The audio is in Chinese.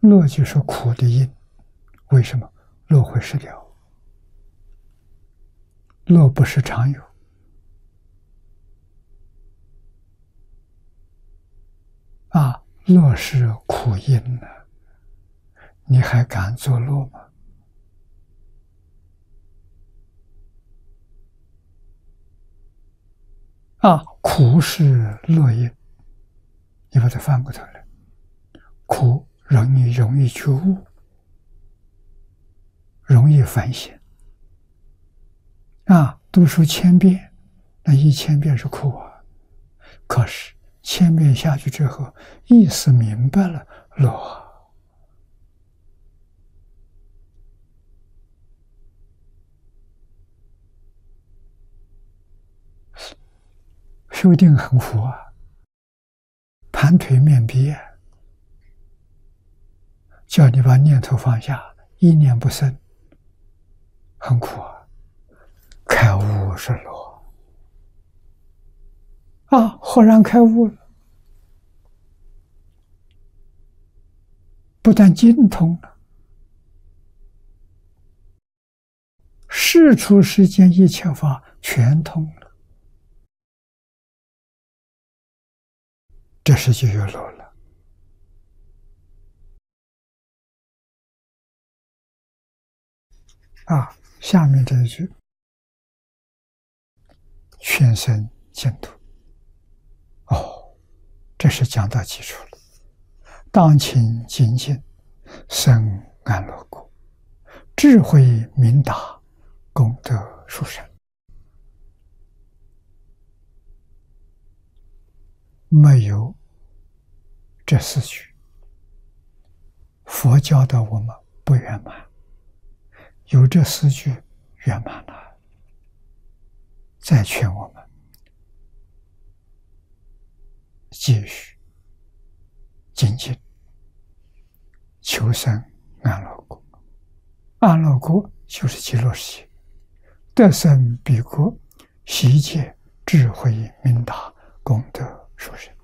乐就是苦的因。为什么？乐会失掉，乐不是常有。乐是苦因呢，你还敢作乐吗？苦是乐因，你把它翻过头来，苦容易觉悟，容易反省。读书1000遍，那1000遍是苦啊，可是1000遍下去之后，意思明白了，乐啊。修定很苦啊，盘腿面壁啊，叫你把念头放下，一念不生，很苦啊。开悟是乐豁然开悟了，不但精通了，世出世间一切法全通了，这时就有乐了。下面这一句，全身净土。这是讲到基础了。当勤精进，生安乐国，智慧明达，功德殊胜。没有这4句，佛教的我们不圆满，有这4句圆满了，再劝我们继续精进，求生安乐国。安乐国就是极乐世界，得生彼国，悉皆智慧明达，功德殊胜。